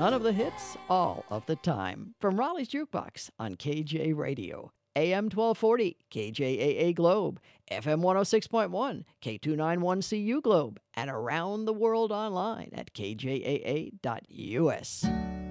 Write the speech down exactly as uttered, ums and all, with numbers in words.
None of the hits, all of the time. From Raleigh's Jukebox on K J Radio. A M twelve forty, K J A A Globe, F M one oh six point one, K two ninety-one C U Globe, and around the world online at K J A A dot U S.